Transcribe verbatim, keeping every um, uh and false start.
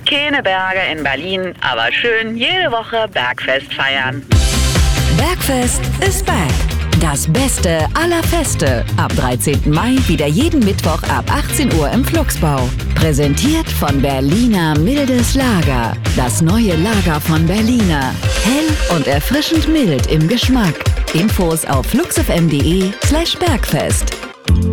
Keine Berge in Berlin, aber schön jede Woche Bergfest feiern. Bergfest ist back. Das Beste aller Feste. Ab dreizehnten Mai wieder jeden Mittwoch ab achtzehn Uhr im Flugsbau. Präsentiert von Berliner Mildes Lager. Das neue Lager von Berliner. Hell und erfrischend mild im Geschmack. Infos auf fluxfm punkt de slash Bergfest.